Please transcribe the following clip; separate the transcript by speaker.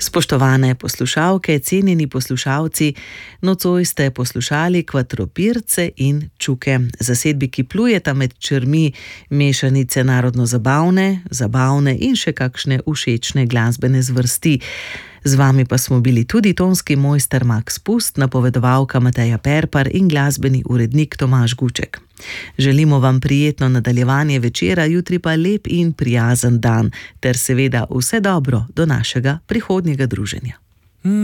Speaker 1: Spoštovane poslušalke, cenjeni poslušalci, nocoj ste poslušali Kvadropirce in Čuke, zasedbi, ki plujeta med črmi mešanice narodno-zabavne, zabavne in še kakšne všečne glasbene zvrsti. Z vami pa smo bili tudi tonski mojster Max Pust, napovedovalka Mateja Perpar in glasbeni urednik Tomaž Guček. Želimo vam prijetno nadaljevanje večera, jutri pa lep in prijazen dan, ter seveda vse dobro do našega prihodnjega druženja.